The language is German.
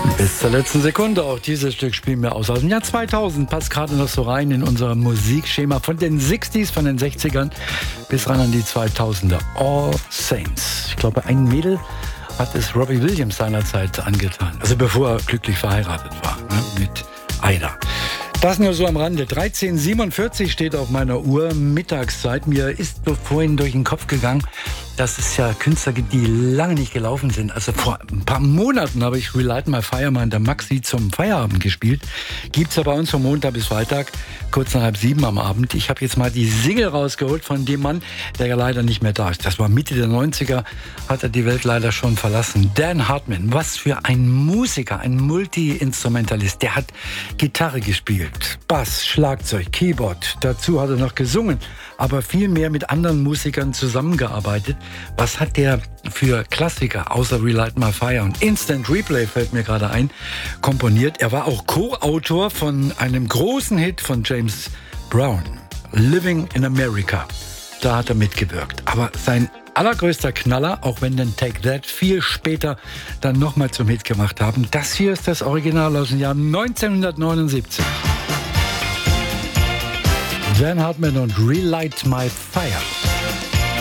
Bis zur letzten Sekunde. Auch dieses Stück spielen wir aus dem Jahr 2000. Passt gerade noch so rein in unser Musikschema von den 60s, von den 60ern bis ran an die 2000er. All Saints. Ich glaube, ein Mädel hat es Robbie Williams seinerzeit angetan. Also bevor er glücklich verheiratet war, ne, mit Aida. Das nur so am Rande. 13:47 steht auf meiner Uhr, Mittagszeit. Mir ist vorhin durch den Kopf gegangen, dass es ja Künstler gibt, die lange nicht gelaufen sind. Also vor ein paar Monaten habe ich Relight My Fire mal in der Maxi zum Feierabend gespielt. Gibt's ja bei uns von Montag bis Freitag, kurz nach 6:30 am Abend. Ich habe jetzt mal die Single rausgeholt von dem Mann, der ja leider nicht mehr da ist. Das war Mitte der 90er, hat er die Welt leider schon verlassen. Dan Hartman, was für ein Musiker, ein Multi-Instrumentalist. Der hat Gitarre gespielt, Bass, Schlagzeug, Keyboard. Dazu hat er noch gesungen, aber viel mehr mit anderen Musikern zusammengearbeitet. Was hat der für Klassiker, außer Relight My Fire und Instant Replay fällt mir gerade ein, komponiert? Er war auch Co-Autor von einem großen Hit von James Brown, Living in America. Da hat er mitgewirkt. Aber sein allergrößter Knaller, auch wenn den Take That viel später dann nochmal zum Hit gemacht haben, das hier ist das Original aus dem Jahr 1979. Dan Hartman und Relight My Fire.